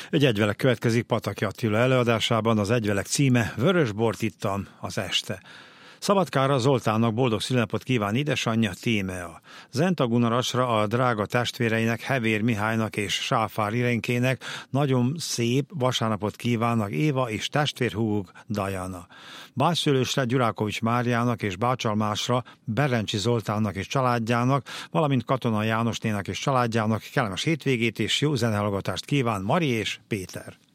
Egy egyvelek következik Pataki Attila előadásában, az egyvelek címe Vörösbort ittam az este. Szabadkára Zoltánnak boldog szülinapot kíván édesanyja, Tímea. Zenta Gunarasra a drága testvéreinek, Hevér Mihálynak és Sáfár Irénkének nagyon szép vasárnapot kívánnak Éva és testvérhúguk Dajana. Bácsszülősre Gyurákovics Máriának és Bácsalmásra Berencsi Zoltánnak és családjának, valamint Katona Jánosnénak és családjának kellemes hétvégét és jó zenehallgatást kíván Mari és Péter.